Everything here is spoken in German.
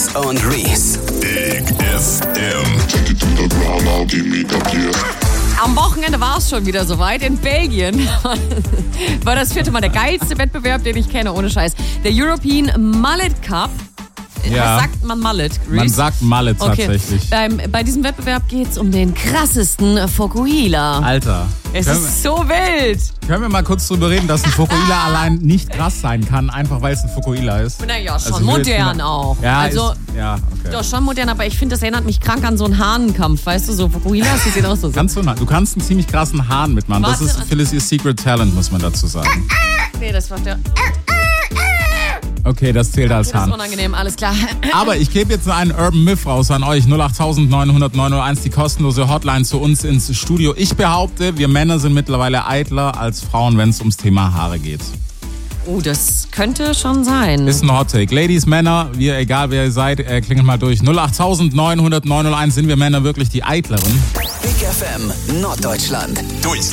und Reese. Big FM. Am Wochenende war es schon wieder soweit. In Belgien war das 4. Mal der geilste Wettbewerb, den ich kenne, ohne Scheiß. Der European Mullet Cup. Ja. Was sagt man Mullet, Reese? Man sagt Mullet tatsächlich. Bei diesem Wettbewerb geht es um den krassesten Fokuhila. Alter. Es ist so wild. Können wir mal kurz drüber reden, dass ein Fokuhila allein nicht krass sein kann, einfach weil es ein Fokuhila ist? Naja, schon Also modern auch. Ja, also, okay. Doch, schon modern, aber ich finde, das erinnert mich krank an so einen Hahnenkampf, weißt du, so Fokuhilas, die sehen auch so. Du kannst einen ziemlich krassen Hahn mitmachen. Das ist Phyllis ihr Secret Talent, muss man dazu sagen. Nee, das war der... Okay, das zählt als Das Hahn. ist unangenehm, alles klar. Aber ich gebe jetzt einen Urban Myth raus an euch. 08900 901, die kostenlose Hotline zu uns ins Studio. Ich behaupte, wir Männer sind mittlerweile eitler als Frauen, wenn es ums Thema Haare geht. Oh, das könnte schon sein. Ist ein Hot Take. Ladies, Männer, egal wer ihr seid, klingelt mal durch. 08900 901, sind wir Männer wirklich die eitleren? Big FM Norddeutschland.